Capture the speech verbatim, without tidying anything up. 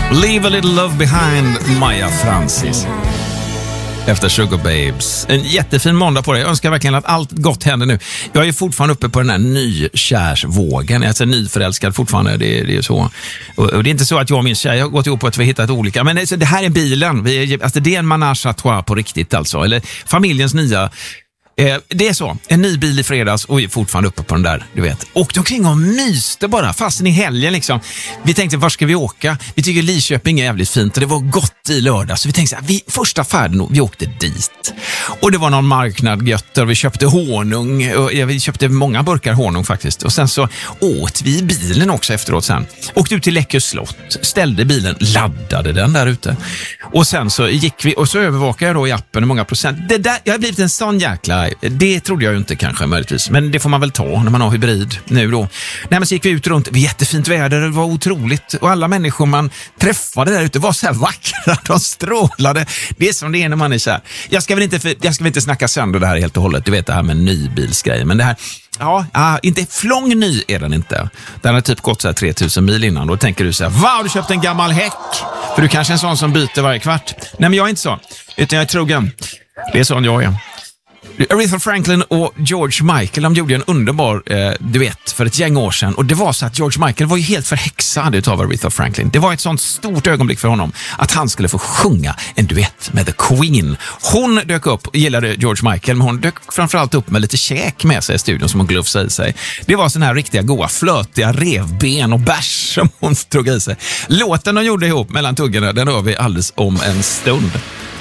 Leave a little love behind, Maja Francis. Efter Sugar Babes. En jättefin måndag på dig. Jag önskar verkligen att allt gott händer nu. Jag är fortfarande uppe på den här nykärsvågen. Jag är nyförälskad fortfarande. Det är, det är så. Och, och det är inte så att jag och min tjej har gått ihop på att vi har hittat olika. Men det, det här är bilen. Vi är, alltså det är en menage à trois på riktigt alltså. Eller familjens nya... Eh, det är så. En ny bil i fredags och vi är fortfarande uppe på den där, du vet. Åkte omkring och myste bara, fastän i helgen liksom. Vi tänkte, var ska vi åka? Vi tycker Lidköping är jävligt fint och det var gott i lördag. Så vi tänkte så här, vi, första färden, vi åkte dit. Och det var någon marknad götter, vi köpte honung. Och, ja, vi köpte många burkar honung faktiskt. Och sen så åt vi i bilen också efteråt sen. Åkte ut till Läckö slott, ställde bilen, laddade den där ute. Och sen så gick vi, och så övervakade jag då i appen hur många procent. Det där, jag har blivit en sån jäkla... Det trodde jag ju inte kanske möjligtvis. Men det får man väl ta när man har hybrid nu då. Nej, men så gick vi ut runt. Det var jättefint väder. Det var otroligt. Och alla människor man träffade där ute var så här vackra. De strålade. Det är som det är när man är kär. Jag ska väl inte, jag ska väl inte snacka sönder det här helt och hållet. Du vet det här med nybilsgrejer. Men det här... Ja, ja, inte flång ny är den inte. Den har typ gått så här tre tusen mil innan. Då tänker du så här, wow, du köpt en gammal häck. För du kanske är en sån som byter varje kvart. Nej, men jag är inte så. Utan jag är trogen. Det är sån jag är. Aretha Franklin och George Michael, de gjorde en underbar eh, duett för ett gäng år sedan. Och det var så att George Michael var ju helt förhäxad utav Aretha Franklin. Det var ett sånt stort ögonblick för honom att han skulle få sjunga en duett med The Queen. Hon dök upp och gillade George Michael, men hon dök framförallt upp med lite käk med sig i studion som hon glufsade i sig. Det var sån här riktiga goa, flötiga revben och bärs som hon tog i sig. Låten de gjorde ihop mellan tuggarna, den hör vi alldeles om en stund.